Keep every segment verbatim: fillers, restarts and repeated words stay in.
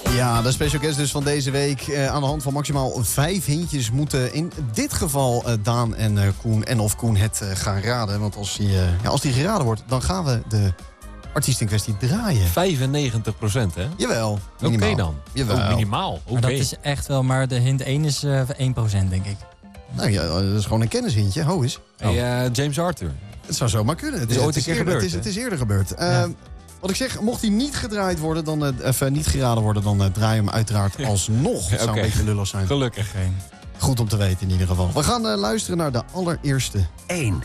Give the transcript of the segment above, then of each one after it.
Ja, de special guest dus van deze week. Uh, aan de hand van maximaal vijf hintjes moeten in dit geval uh, Daan en uh, Koen en of Koen het uh, gaan raden. Want als die, uh, ja, als die geraden wordt, dan gaan we de artiest in kwestie draaien. vijfennegentig procent, hè? Jawel. Oké okay dan. Jawel. Oh, minimaal. Okay. Maar dat is echt wel, maar de hint één is uh, één procent, denk ik. Nou ja, dat is gewoon een kennishintje. Ho eens. Oh. Hey, uh, James Arthur. Het zou zomaar kunnen. Het is, is ooit een keer gebeurd. Het is, het is eerder gebeurd. Ja. Uh, wat ik zeg, mocht hij niet gedraaid worden, dan, uh, even niet geraden worden, dan uh, draai je hem uiteraard alsnog. Het zou okay. een beetje lullig zijn. Gelukkig. Okay. Goed om te weten in ieder geval. We gaan uh, luisteren naar de allereerste. één.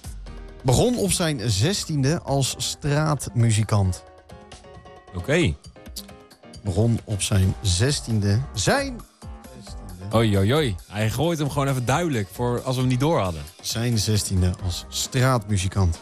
Begon op zijn zestiende als straatmuzikant. Oké. Okay. Begon op zijn zestiende. Zijn zestiende. Oei, oei, oei. Hij gooit hem gewoon even duidelijk voor als we hem niet door hadden. Zijn zestiende als straatmuzikant.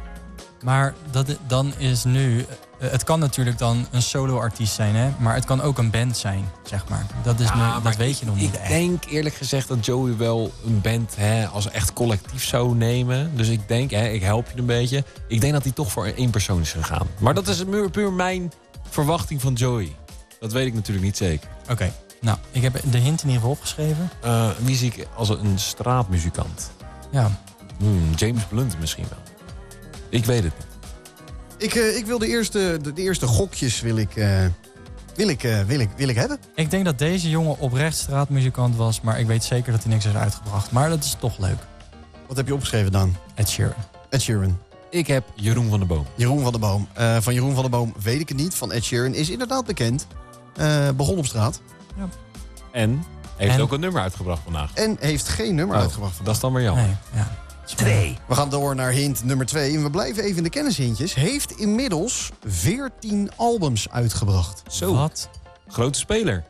Maar dat, dan is nu... Uh, het kan natuurlijk dan een solo-artiest zijn, hè? Maar het kan ook een band zijn, zeg maar. Dat, is ja, nu, dat weet je nog niet ik echt. Ik denk eerlijk gezegd dat Joey wel een band hè, als echt collectief zou nemen. Dus ik denk, hè, ik help je een beetje. Ik denk dat hij toch voor één persoon is gegaan. Maar dat is puur, puur mijn verwachting van Joey. Dat weet ik natuurlijk niet zeker. Oké, okay. Nou, ik heb de hint in ieder geval opgeschreven. Uh, wie zie ik als een straatmuzikant? Ja. Hmm, James Blunt misschien wel. Ik weet het niet. Ik, uh, ik wil de eerste, de, de eerste gokjes wil ik, uh, wil, ik, uh, wil, ik, wil ik hebben. Ik denk dat deze jongen oprecht straatmuzikant was, maar ik weet zeker dat hij niks heeft uitgebracht. Maar dat is toch leuk. Wat heb je opgeschreven dan? Ed Sheeran. Ed Sheeran. Ik heb Jeroen van der Boom. Jeroen van der Boom. Uh, van Jeroen van der Boom weet ik het niet. Van Ed Sheeran is inderdaad bekend. Uh, begon op straat. Ja. En heeft en? ook een nummer uitgebracht vandaag. En heeft geen nummer oh, uitgebracht vandaag. Dat is dan maar jammer. Nee, ja. Twee. We gaan door naar hint nummer twee. En we blijven even in de kennishintjes. Heeft inmiddels veertien albums uitgebracht. Zo. Wat? Grote speler.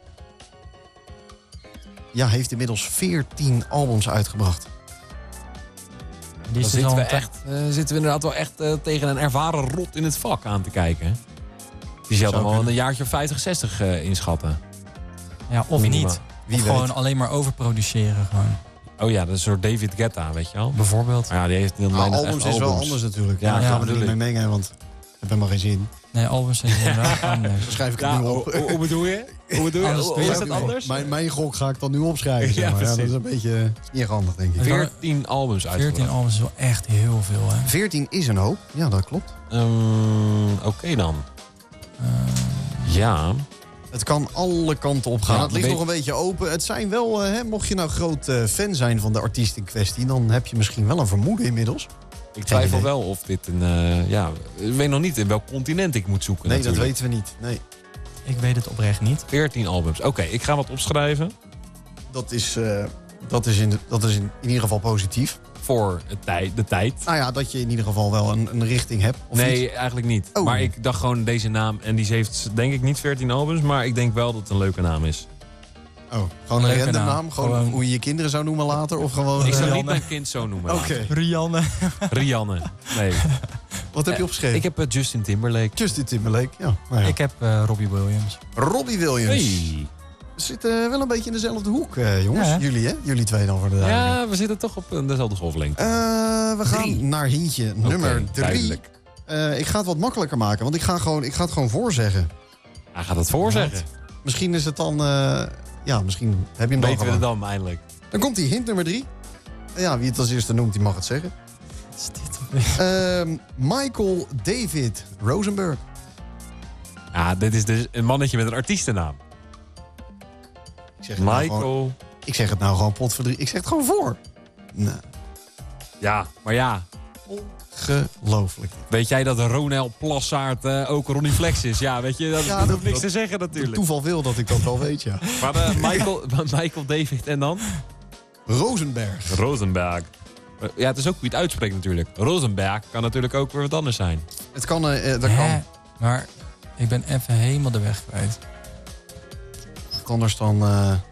Ja, heeft inmiddels veertien albums uitgebracht. Die Dan zitten we, te... echt, uh, zitten we inderdaad wel echt uh, tegen een ervaren rot in het vak aan te kijken. Die zal dan wel een jaartje of vijftig, zestig uh, inschatten. Ja, of Minima. niet. Wie of weet. gewoon alleen maar overproduceren. Gewoon. Oh ja, dat is een soort David Guetta, weet je wel. Bijvoorbeeld. Maar ja, die heeft niet Nou, alleen albums echt is wel albums. anders natuurlijk. Ja, Ja, daar ja, gaan we er niet bedoel mee mengen, want ik heb helemaal geen zin. Nee, albums zijn inderdaad anders. Dan schrijf ik Ja, het nu op. hoe, hoe bedoel je? Hoe bedoel je? Anders Hoe doe je is het dat niet. anders? Mijn, mijn gok ga ik dan nu opschrijven. Zeg Ja, maar. Ja, dat precies. is een beetje is niet echt handig, denk ik. veertien albums uitgebracht. veertien albums is wel echt heel veel, hè? veertien is een hoop. Ja, dat klopt. Um, Oké okay dan. Uh, Ja. Het kan alle kanten op gaan. Ja, het ligt weet... nog een beetje open. Het zijn wel, uh, hè, mocht je nou groot uh, fan zijn van de artiest in kwestie, dan heb je misschien wel een vermoeden inmiddels. Ik twijfel wel of dit een... Uh, ja, ik weet nog niet in welk continent ik moet zoeken. Nee, natuurlijk. dat weten we niet. Nee. ik weet het oprecht niet. veertien albums. Oké, okay, ik ga wat opschrijven. Dat is, uh, dat is, in, de, dat is in, in ieder geval positief. Voor het tij, de tijd. Nou ja, dat je in ieder geval wel een, een richting hebt. Of nee, niet? eigenlijk niet. Oh. Maar ik dacht gewoon deze naam. En die heeft denk ik niet veertien albums. Maar ik denk wel dat het een leuke naam is. Oh, gewoon een Leuke random naam? naam. Gewoon, Gewoon- hoe je je kinderen zou noemen later? Of gewoon... Ik zou uh, niet mijn kind zo noemen. Oké, later. Rianne. Rianne. Nee. wat heb je opgeschreven? Ik heb uh, Justin Timberlake. Justin Timberlake, ja. Nou ja. Ik heb uh, Robbie Williams. Robbie Williams. Hey. We zitten wel een beetje in dezelfde hoek, uh, jongens. Ja, hè? Jullie, hè? Jullie twee dan voor de duidelijkheid. Ja, we zitten toch op uh, dezelfde golflengte. Uh, we gaan Drie. naar hintje nummer Oké, drie. duidelijk. Uh, ik ga het wat makkelijker maken, want ik ga, gewoon, ik ga het gewoon voorzeggen. Hij gaat het voorzeggen. Misschien is het dan... Uh, ja, misschien heb je hem dan Weten we gewoon. het dan eindelijk. Dan komt die hint nummer drie. Ja, wie het als eerste noemt, die mag het zeggen. Wat is dit? Uh, Michael David Rosenberg. Ja, dit is dus een mannetje met een artiestennaam. Ik zeg het nou Michael. gewoon, ik zeg het nou gewoon potverdrie. Ik zeg het gewoon voor. Nou, Ja, maar ja. ongelooflijk. Weet jij dat Ronel Plassaert uh, ook Ronnie Flex is? Ja, weet je, dat, Ja, dat dat- hoeft niks dat- te zeggen Het natuurlijk. toeval wil dat ik dat wel weet, ja. Maar uh, Michael, Michael David en dan? Rosenberg. Rosenberg. Uh, Ja, het is ook hoe je het uitspreekt natuurlijk. Rosenberg kan natuurlijk ook weer wat anders zijn. Het kan... Uh, dat Hè? kan Maar ik ben even helemaal de weg kwijt. wat anders dan... Uh,